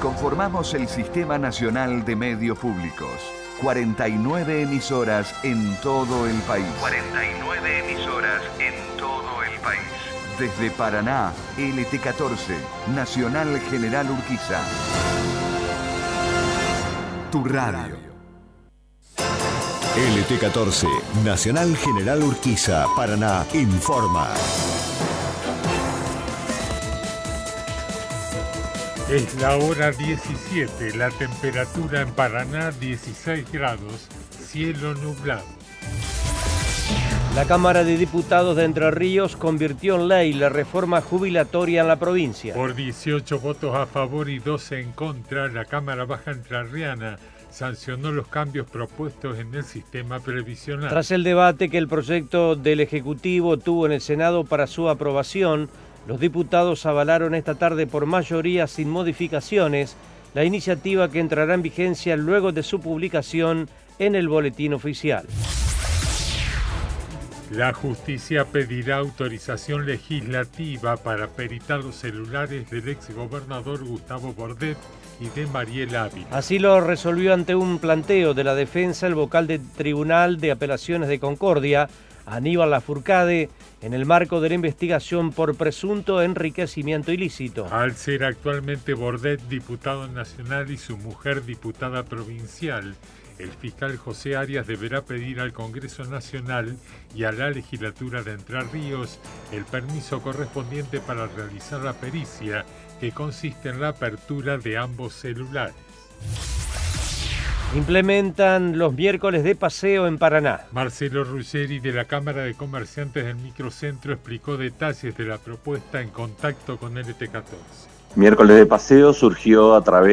Conformamos el Sistema Nacional de Medios Públicos. 49 emisoras en todo el país. 49 emisoras en todo el país. Desde Paraná, LT14, Nacional General Urquiza. Tu radio. LT14, Nacional General Urquiza, Paraná, informa. Es la hora 17, la temperatura en Paraná 16 grados, cielo nublado. La Cámara de Diputados de Entre Ríos convirtió en ley la reforma jubilatoria en la provincia. Por 18 votos a favor y 12 en contra, la Cámara Baja Entrerriana sancionó los cambios propuestos en el sistema previsional. Tras el debate que el proyecto del Ejecutivo tuvo en el Senado para su aprobación, los diputados avalaron esta tarde por mayoría sin modificaciones la iniciativa que entrará en vigencia luego de su publicación en el Boletín Oficial. La justicia pedirá autorización legislativa para peritar los celulares del exgobernador Gustavo Bordet y de Mariel Ávila. Así lo resolvió ante un planteo de la defensa el vocal del Tribunal de Apelaciones de Concordia, Aníbal Lafourcade, en el marco de la investigación por presunto enriquecimiento ilícito. Al ser actualmente Bordet diputado nacional y su mujer diputada provincial, el fiscal José Arias deberá pedir al Congreso Nacional y a la legislatura de Entre Ríos el permiso correspondiente para realizar la pericia, que consiste en la apertura de ambos celulares. Implementan los miércoles de paseo en Paraná. Marcelo Ruggeri de la Cámara de Comerciantes del Microcentro explicó detalles de la propuesta en contacto con LT14. Miércoles de paseo surgió a través